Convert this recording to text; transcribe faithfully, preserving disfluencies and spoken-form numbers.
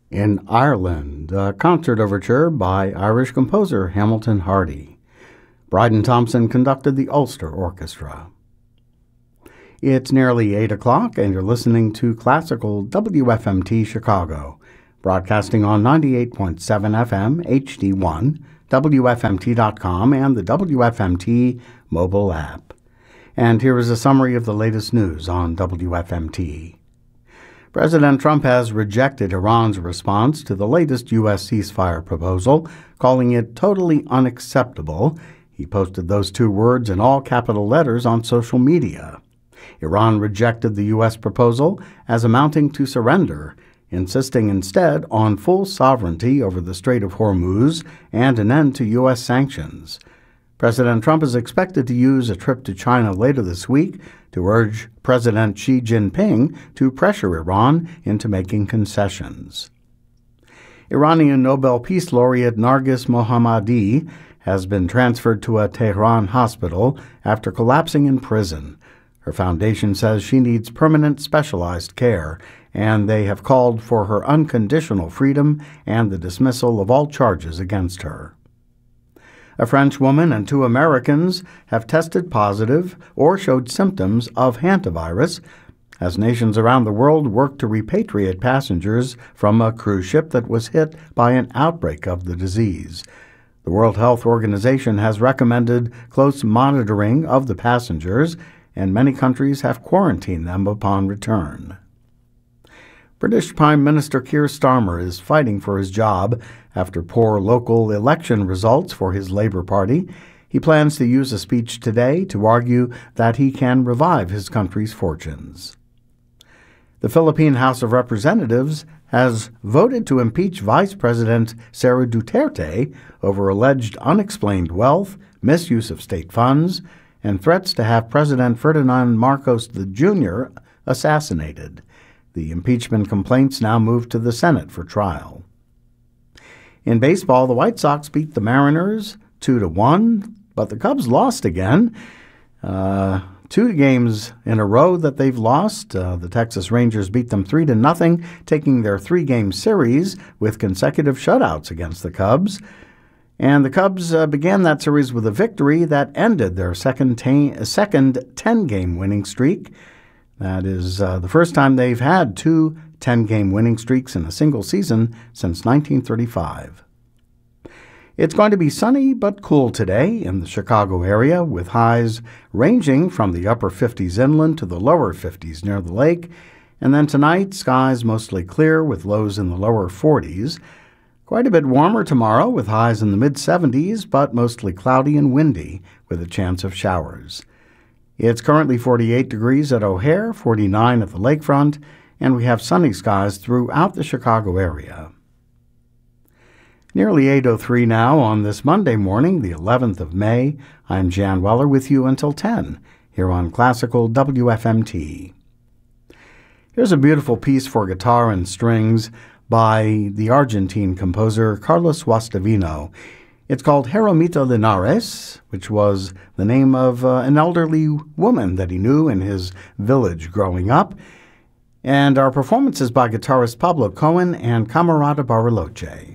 In Ireland, a concert overture by Irish composer Hamilton Hardy. Bryden Thompson conducted the Ulster Orchestra. It's nearly eight o'clock, and you're listening to Classical W F M T Chicago, broadcasting on ninety-eight point seven F M H D one, W F M T dot com, and the W F M T mobile app. And here is a summary of the latest news on W F M T. President Trump has rejected Iran's response to the latest U S ceasefire proposal, calling it totally unacceptable. He posted those two words in all capital letters on social media. Iran rejected the U S proposal as amounting to surrender, insisting instead on full sovereignty over the Strait of Hormuz and an end to U S sanctions. President Trump is expected to use a trip to China later this week to urge President Xi Jinping to pressure Iran into making concessions. Iranian Nobel Peace Laureate Narges Mohammadi has been transferred to a Tehran hospital after collapsing in prison. Her foundation says she needs permanent specialized care, and they have called for her unconditional freedom and the dismissal of all charges against her. A French woman and two Americans have tested positive or showed symptoms of hantavirus as nations around the world work to repatriate passengers from a cruise ship that was hit by an outbreak of the disease. The World Health Organization has recommended close monitoring of the passengers, and many countries have quarantined them upon return. British Prime Minister Keir Starmer is fighting for his job after poor local election results for his Labour Party. He plans to use a speech today to argue that he can revive his country's fortunes. The Philippine House of Representatives has voted to impeach Vice President Sara Duterte over alleged unexplained wealth, misuse of state funds, and threats to have President Ferdinand Marcos Junior assassinated. The impeachment complaints now move to the Senate for trial. In baseball, the White Sox beat the Mariners two to one, but the Cubs lost again. Uh, two games in a row that they've lost. Uh, the Texas Rangers beat them three to nothing, taking their three-game series with consecutive shutouts against the Cubs. And the Cubs uh, began that series with a victory that ended their second ta- second ten-game winning streak. That is uh, the first time they've had two ten-game winning streaks in a single season since nineteen thirty-five. It's going to be sunny but cool today in the Chicago area, with highs ranging from the upper fifties inland to the lower fifties near the lake. And then tonight, skies mostly clear with lows in the lower forties. Quite a bit warmer tomorrow with highs in the mid-seventies, but mostly cloudy and windy with a chance of showers. It's currently forty-eight degrees at O'Hare, forty-nine at the lakefront, and we have sunny skies throughout the Chicago area. Nearly eight oh three now on this Monday morning, the eleventh of May. I'm Jan Weller with you until ten, here on Classical W F M T. Here's a beautiful piece for guitar and strings by the Argentine composer Carlos Guastavino. It's called Jeromita Linares, which was the name of uh, an elderly woman that he knew in his village growing up. And our performance is by guitarist Pablo Cohen and Camarada Bariloche.